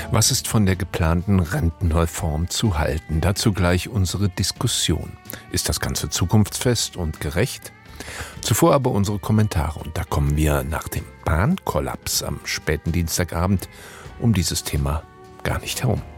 Was ist von der geplanten Rentenreform zu halten? Dazu gleich unsere Diskussion. Ist das Ganze zukunftsfest und gerecht? Zuvor aber unsere Kommentare. Und da kommen wir nach dem Bahnkollaps am späten Dienstagabend um dieses Thema gar nicht herum.